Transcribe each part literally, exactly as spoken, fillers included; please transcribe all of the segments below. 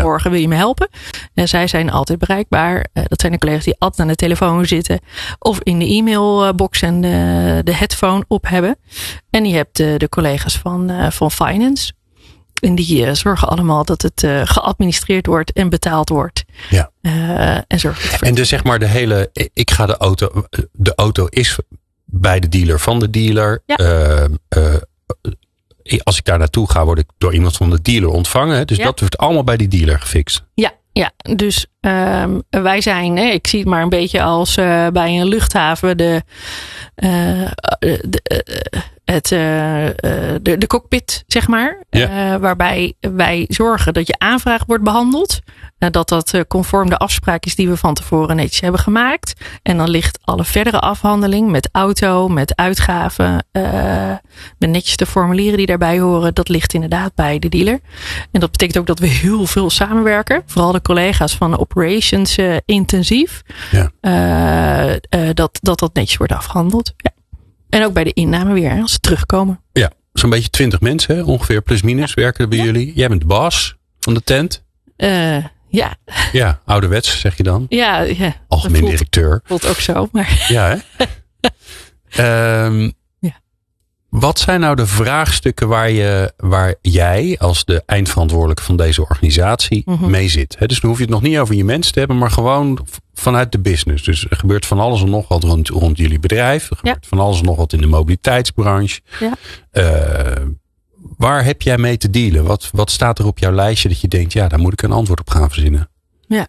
Goedemorgen, wil je me helpen? En zij zijn altijd bereikbaar. Uh, dat zijn de collega's die altijd aan de telefoon zitten. Of in de e-mailbox en de, de headphone op hebben. En je hebt de, de collega's van, uh, van Finance. En die uh, zorgen allemaal dat het uh, geadministreerd wordt en betaald wordt. Ja. Uh, en zorgen en dus zeg maar de hele, ik ga de auto, de auto is bij de dealer van de dealer. Ja. Uh, uh, als ik daar naartoe ga, word ik door iemand van de dealer ontvangen. Dus ja. dat wordt allemaal bij die dealer gefixt. Ja, ja. Dus um, wij zijn, hè, ik zie het maar een beetje als uh, bij een luchthaven de, uh, de, uh, het, uh, uh, de, de cockpit, zeg maar. Ja. Uh, waarbij wij zorgen dat je aanvraag wordt behandeld. Uh, dat dat uh, conform de afspraak is die we van tevoren netjes hebben gemaakt. En dan ligt alle verdere afhandeling met auto, met uitgaven, uh, met netjes de formulieren die daarbij horen. Dat ligt inderdaad bij de dealer. En dat betekent ook dat we heel veel samenwerken. Vooral de collega's van de operations uh, intensief. Ja. Uh, uh, dat, dat dat netjes wordt afgehandeld. Ja. En ook bij de inname weer, als ze terugkomen. Ja, zo'n beetje twintig mensen, hè? Ongeveer plus minus, ja. werken er bij ja. jullie. Jij bent de baas van de tent. Uh, ja. Ja, ouderwets zeg je dan. Ja, ja. Algemeen voelt, directeur. Voelt ook zo, maar. Ja, hè? um, ja. Wat zijn nou de vraagstukken waar, je, waar jij als de eindverantwoordelijke van deze organisatie mm-hmm. mee zit? He, dus dan hoef je het nog niet over je mensen te hebben, maar gewoon vanuit de business. Dus er gebeurt van alles en nog wat rond, rond jullie bedrijf. Er gebeurt ja. van alles en nog wat in de mobiliteitsbranche. Ja. Uh, waar heb jij mee te dealen? Wat, wat staat er op jouw lijstje dat je denkt, ja, daar moet ik een antwoord op gaan verzinnen? Ja.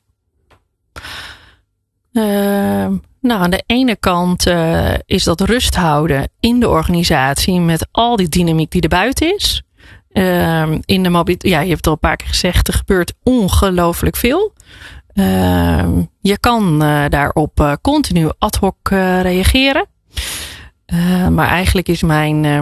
Uh, nou, aan de ene kant uh, is dat rust houden in de organisatie met al die dynamiek die er buiten is. Uh, in de mobiel, ja, je hebt het al een paar keer gezegd, er gebeurt ongelooflijk veel. Uh, je kan uh, daarop uh, continu ad hoc uh, reageren. Uh, maar eigenlijk is mijn uh,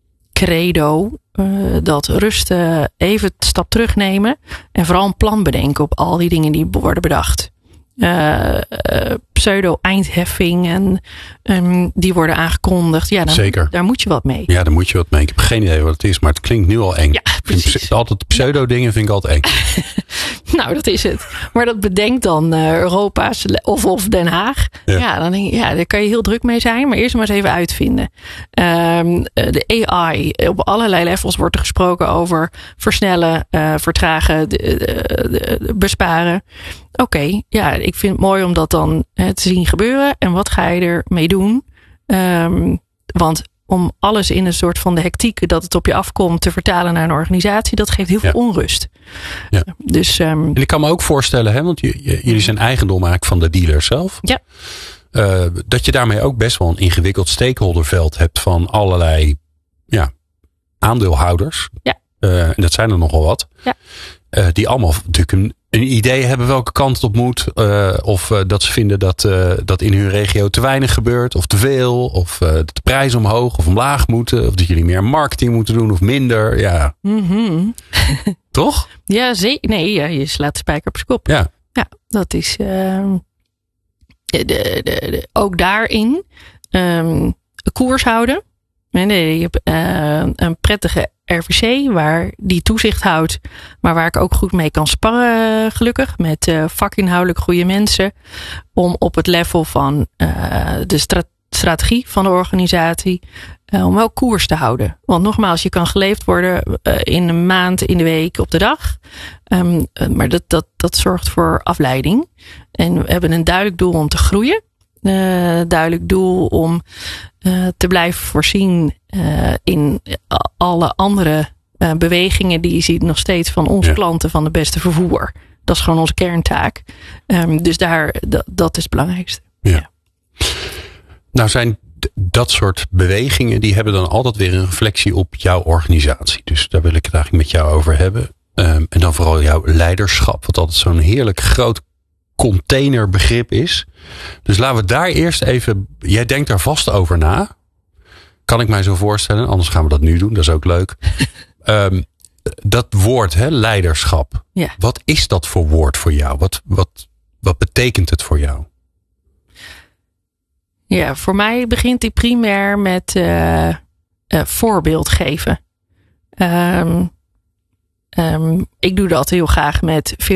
credo uh, dat rust uh, even een stap terugnemen. En vooral een plan bedenken op al die dingen die worden bedacht. Uh, uh, pseudo-eindheffing en um, die worden aangekondigd. Ja, dan, Zeker. Daar moet je wat mee. Ja, daar moet je wat mee. Ik heb geen idee wat het is, maar het klinkt nu al eng. Ja, precies. Altijd pseudo-dingen vind ik altijd eng. Nou, dat is het. Maar dat bedenkt dan uh, Europa's of, of Den Haag. Ja. Ja, dan denk je, ja, daar kan je heel druk mee zijn. Maar eerst maar eens even uitvinden. Um, de A I. Op allerlei levels wordt er gesproken over versnellen, uh, vertragen, de, de, de, besparen. Oké, okay, ja, ik vind het mooi om dat dan uh, te zien gebeuren. En wat ga je ermee doen? Um, want om alles in een soort van de hectiek dat het op je afkomt te vertalen naar een organisatie, dat geeft heel veel ja. onrust. Ja. Dus, um, en ik kan me ook voorstellen, hè, want j- j- jullie zijn eigendom eigenlijk van de dealer zelf. Ja. Uh, dat je daarmee ook best wel een ingewikkeld stakeholderveld hebt van allerlei ja, aandeelhouders. Ja. Uh, en dat zijn er nogal wat. Ja. Uh, die allemaal natuurlijk een, een idee hebben welke kant het op moet. Uh, of uh, dat ze vinden dat, uh, dat in hun regio te weinig gebeurt. Of te veel. Of uh, dat de prijzen omhoog of omlaag moeten. Of dat jullie meer marketing moeten doen of minder. Ja. Mm-hmm. Toch? Ja, zeker. Nee, ja, je slaat de spijker op zijn kop. Ja. Ja, dat is uh, de, de, de, ook daarin um, koers houden. Nee, je hebt uh, een prettige R V C waar die toezicht houdt, maar waar ik ook goed mee kan sparren, gelukkig, met uh, vakinhoudelijk goede mensen, om op het level van uh, de stra- strategie van de organisatie, uh, om wel koers te houden. Want nogmaals, je kan geleefd worden uh, in een maand, in de week, op de dag. Um, uh, maar dat, dat, dat zorgt voor afleiding. En we hebben een duidelijk doel om te groeien. Uh, duidelijk doel om uh, te blijven voorzien uh, in alle andere uh, bewegingen die je ziet nog steeds van onze ja. klanten van de beste vervoer. Dat is gewoon onze kerntaak. Um, dus daar, d- dat is het belangrijkste. Ja. Ja. Nou zijn d- dat soort bewegingen, die hebben dan altijd weer een reflectie op jouw organisatie. Dus daar wil ik het eigenlijk met jou over hebben. Um, en dan vooral jouw leiderschap, wat altijd zo'n heerlijk groot containerbegrip is. Dus laten we daar eerst even, jij denkt daar vast over na. Kan ik mij zo voorstellen, anders gaan we dat nu doen, dat is ook leuk. um, dat woord, hè, leiderschap. Ja. Wat is dat voor woord voor jou? Wat, wat, wat betekent het voor jou? Ja, voor mij begint die primair met uh, uh, voorbeeld geven. Um, um, ik doe dat heel graag met veel